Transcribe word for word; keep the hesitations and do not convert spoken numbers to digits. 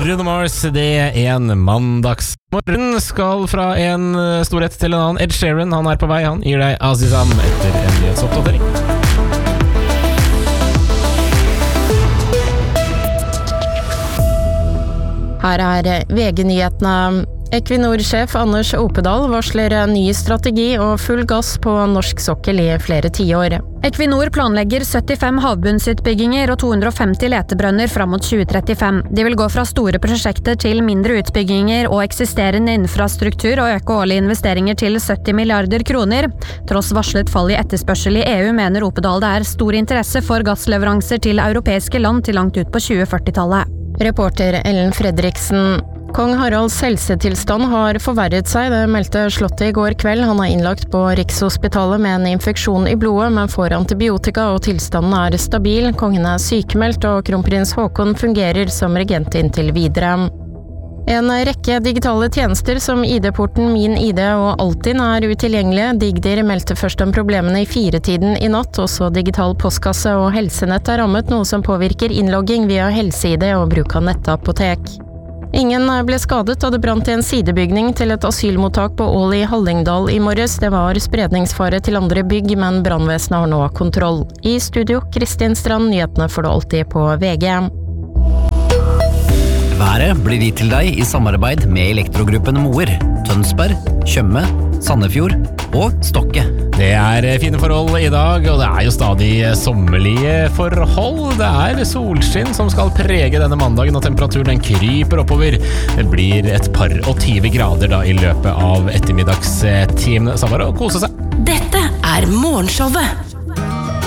Bruno Mars, det er en mandagsmorgen, skal fra en storhet til en annen. Ed Sheeran, han er på vei, han gir deg Azizam etter en nyhetsoppdatering. Her er V G-nyhetene. Equinor-sjef Anders Opedal varsler ny strategi og full gass på norsk sokkel i flere tiår. Equinor planlegger syttifem havbunnsutbygginger og to hundre og femti letebrønner fram mot tjue trettifem. De vil gå fra store prosjekter til mindre utbygginger og eksisterende infrastruktur og øke årlige investeringer til sytti milliarder kroner. Tross varslet fall i etterspørsel i E U mener Opedal det er stor interesse for gassleveranser til europeiske land til langt ut på tjue førti-tallet. Reporter Ellen Fredriksen. Kong Haralds helsetilstand har forverret seg, det meldte Slottet i går kveld. Han er innlagt på Rikshospitalet med en infeksjon i blodet, men får antibiotika og tilstanden er stabil. Kongen er sykemeldt og kronprins Haakon fungerer som regent inntil videre. En rekke digitale tjenester som I D-porten Min I D og Altinn er utilgjengelige. Digdir meldte først om problemene i firetiden i natt. Også digital postkasse og helsenett er rammet, noe som påvirker innlogging via helse-I D og bruk av nettapotek. Ingen ble skadet da det brant i en sidebygning til et asylmottak på Ål i Hallingdal i morges. Det var spredningsfare til andre bygg, men brannvesenet har nå kontroll. I studio, Kristin Strand, nyhetene får du alltid på V G. Været blir gitt til deg i samarbeid med Elektrogruppen Moer, Tønsberg, Tjøme, Sandefjord og Stokke. Det er fine forhold i dag, og det er jo stadig sommerlige forhold. Det er solskinn som skal prege denne mandagen, og temperaturen den kryper oppover. Det blir et par og tyve grader da i løpet av ettermiddagstimen. Så bare å kose seg. Dette er Morgenshowet